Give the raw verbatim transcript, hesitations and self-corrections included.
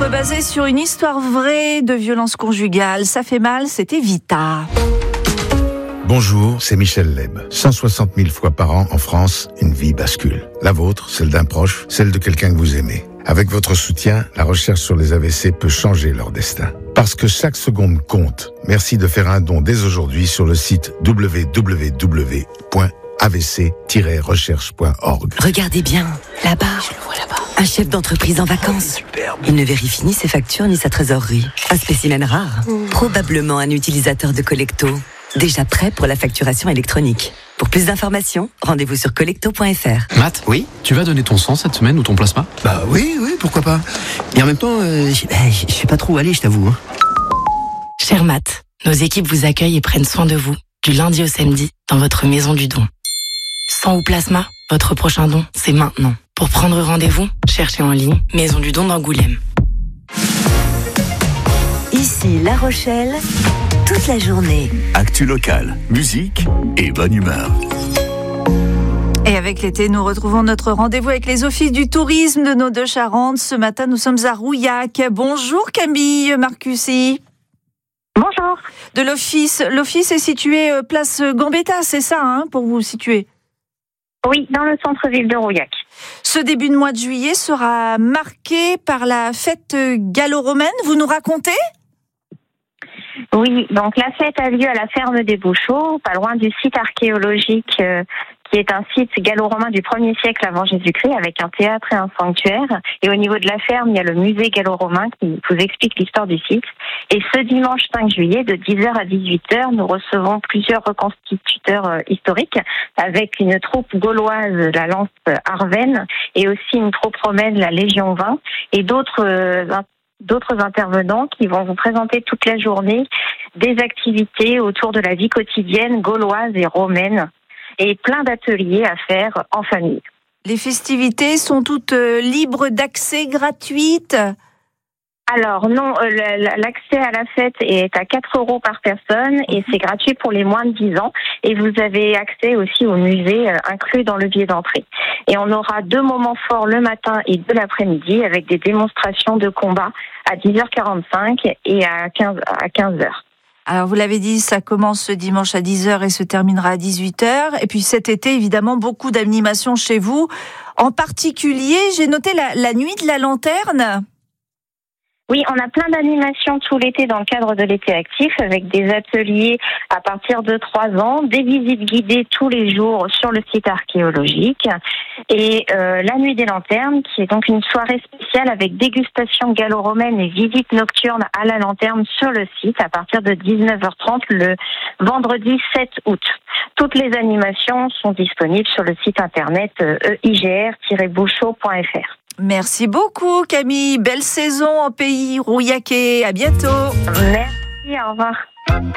titre basé sur une histoire vraie de violence conjugale. Ça fait mal, c'était Vita. Bonjour, c'est Michel Leb. cent soixante mille fois par an en France, une vie bascule. La vôtre, celle d'un proche, celle de quelqu'un que vous aimez. Avec votre soutien, la recherche sur les A V C peut changer leur destin. Parce que chaque seconde compte. Merci de faire un don dès aujourd'hui sur le site w w w point a v c tiret recherche point org. Regardez bien, là-bas. Je le vois là-bas. Un chef d'entreprise en vacances. Superbe. Il ne vérifie ni ses factures ni sa trésorerie. Un spécimen rare. Mmh. Probablement un utilisateur de Collecto. Déjà prêt pour la facturation électronique. Pour plus d'informations, rendez-vous sur collecto point f r. Matt, oui, tu vas donner ton sang cette semaine ou ton plasma? Bah oui, oui, pourquoi pas. Et en même temps, euh, je suis pas trop allé, je t'avoue. Hein. Cher Matt, nos équipes vous accueillent et prennent soin de vous, du lundi au samedi, dans votre maison du don. Sang ou plasma, votre prochain don, c'est maintenant. Pour prendre rendez-vous, cherchez en ligne Maison du don d'Angoulême. Ici La Rochelle, toute la journée. Actu locale, musique et bonne humeur. Et avec l'été, nous retrouvons notre rendez-vous avec les offices du tourisme de nos deux Charentes. Ce matin, nous sommes à Rouillac. Bonjour Camille Marcussi. Bonjour. De l'office. L'office est situé place Gambetta, c'est ça, hein, pour vous situer? Oui, dans le centre-ville de Rouillac. Ce début de mois de juillet sera marqué par la fête gallo-romaine. Vous nous racontez? Oui, donc la fête a lieu à la ferme des Bouchots, pas loin du site archéologique euh, qui est un site gallo-romain du premier siècle avant Jésus-Christ avec un théâtre et un sanctuaire. Et au niveau de la ferme, il y a le musée gallo-romain qui vous explique l'histoire du site. Et ce dimanche cinq juillet, de dix heures à dix-huit heures, nous recevons plusieurs reconstituteurs euh, historiques avec une troupe gauloise, la lance Arvennes, et aussi une troupe romaine, la Légion vingt, et d'autres euh, d'autres intervenants qui vont vous présenter toute la journée des activités autour de la vie quotidienne gauloise et romaine et plein d'ateliers à faire en famille. Les festivités sont toutes euh, libres d'accès, gratuites? Alors non, euh, l'accès à la fête est à quatre euros par personne et c'est gratuit pour les moins de dix ans. Et vous avez accès aussi au musée euh, inclus dans le billet d'entrée. Et on aura deux moments forts le matin et deux l'après-midi avec des démonstrations de combat à dix heures quarante-cinq et à quinze heures. Alors vous l'avez dit, ça commence ce dimanche à dix heures et se terminera à dix-huit heures. Et puis cet été, évidemment, beaucoup d'animations chez vous. En particulier, j'ai noté la, la nuit de la lanterne. Oui, on a plein d'animations tout l'été dans le cadre de l'été actif avec des ateliers à partir de trois ans, des visites guidées tous les jours sur le site archéologique et euh, la nuit des lanternes qui est donc une soirée spéciale avec dégustation gallo-romaine et visite nocturne à la lanterne sur le site à partir de dix-neuf heures trente le vendredi sept août. Toutes les animations sont disponibles sur le site internet e i g r tiret bouchot point f r. Merci beaucoup Camille, belle saison en pays rouillaquais, à bientôt. Merci, au revoir.